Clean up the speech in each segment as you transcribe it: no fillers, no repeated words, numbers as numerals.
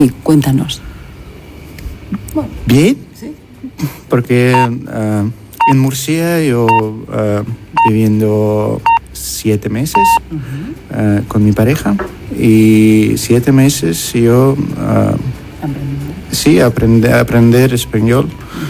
Y cuéntanos. Bien, ¿Sí? porque en Murcia yo viviendo 7 meses con mi pareja y 7 meses yo sí aprender español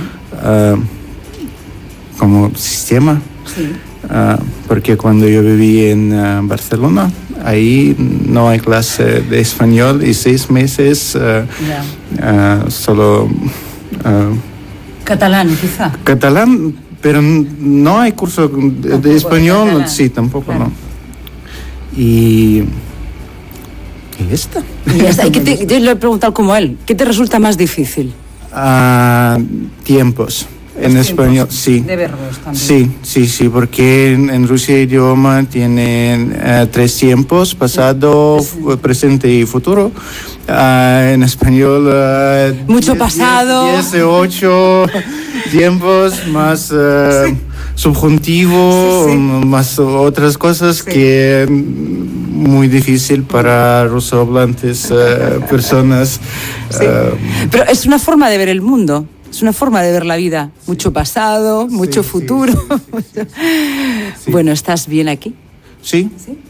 como sistema. Sí. Porque cuando yo viví en Barcelona, ahí no hay clase de español y 6 meses solo... Catalán, quizá. Catalán, pero no hay curso de español, sí, tampoco, claro. No. Y esta. Yo le he preguntado como él, ¿qué te resulta más difícil? Tiempos. En español, sí. De verbos también. Sí, porque en Rusia el idioma tiene 3 tiempos, pasado, presente y futuro. En español... mucho pasado. 18 tiempos, más subjuntivo, más otras cosas que muy difícil para rusohablantes personas. Sí. Pero es una forma de ver el mundo. Es una forma de ver la vida. Mucho pasado, mucho futuro. Sí. Bueno, ¿estás bien aquí? Sí.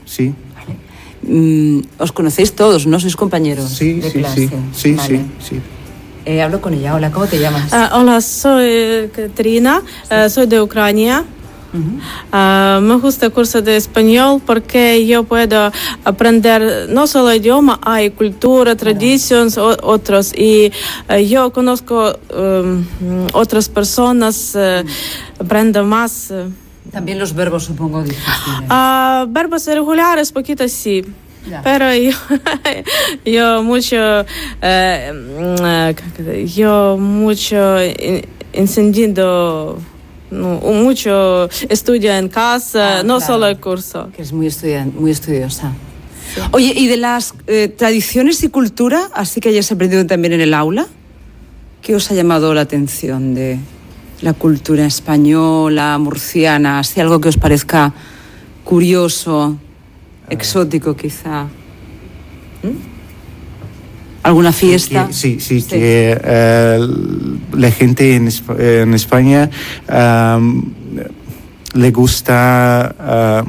Vale. Os conocéis todos, ¿no? ¿Sois compañeros de clase? Sí. Hablo con ella. Hola, ¿cómo te llamas? Hola, soy Katrina, soy de Ucrania. Me gusta el curso de español porque yo puedo aprender no solo idioma, hay cultura, tradiciones, otros. Y yo conozco otras personas, aprendo más. También los verbos supongo difíciles. Verbos irregulares, poquito sí. Ya. Pero yo mucho encendido. Mucho estudio en casa, no solo el curso. Que es muy estudiosa. Sí. Oye, ¿y de las tradiciones y cultura, así que hayas aprendido también en el aula? ¿Qué os ha llamado la atención de la cultura española, murciana? ¿Así algo que os parezca curioso, exótico quizá? ¿Alguna fiesta? Sí, que la gente en España les gusta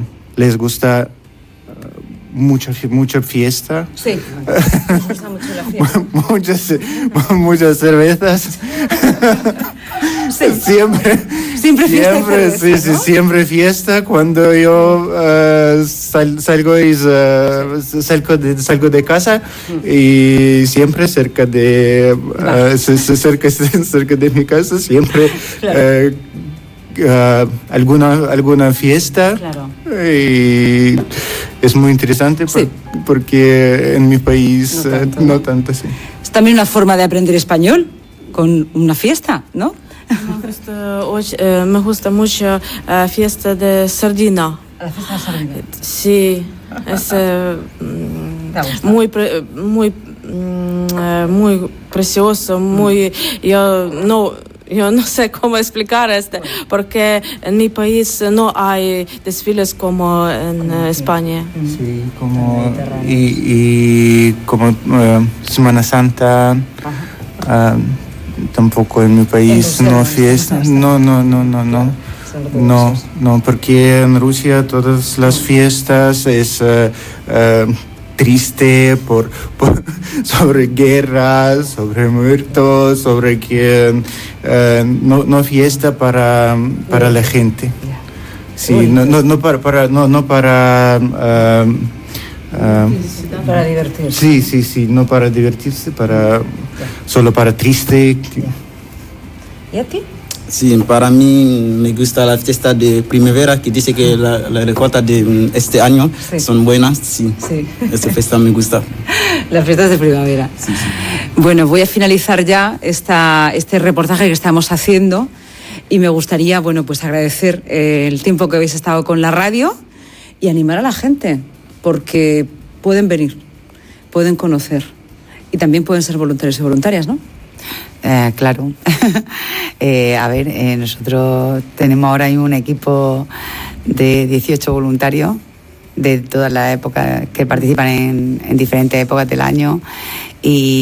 mucha fiesta. Sí, les gusta mucho la fiesta. muchas cervezas. Sí. Siempre fiesta. Siempre fiesta. Cuando yo salgo de casa y siempre cerca de mi casa siempre alguna fiesta. Claro. Y es muy interesante porque en mi país no tanto. Sí. Es también una forma de aprender español con una fiesta, ¿no? Me gusta mucho la fiesta de sardina. La fiesta de sardina. Sí, es muy precioso, yo no sé cómo explicar esto, porque en mi país no hay desfiles como en España. Sí, como Semana Santa. Tampoco en mi país no fiesta. No, porque en Rusia todas las fiestas es triste sobre guerras, sobre muertos, sobre que no fiesta para la gente. Sí, no para divertirse. Sí, no para divertirse, solo para triste. ¿Y a ti? Sí, para mí me gusta la fiesta de primavera, que dice que la recolta de este año son buenas. Sí. Esta fiesta me gusta. Las fiestas de primavera. Sí. Bueno, voy a finalizar ya este reportaje que estamos haciendo y me gustaría, pues agradecer el tiempo que habéis estado con la radio y animar a la gente, porque pueden venir, pueden conocer y también pueden ser voluntarios y voluntarias, ¿no? Claro. Nosotros tenemos ahora mismo un equipo de 18 voluntarios de todas las épocas que participan en diferentes épocas del año y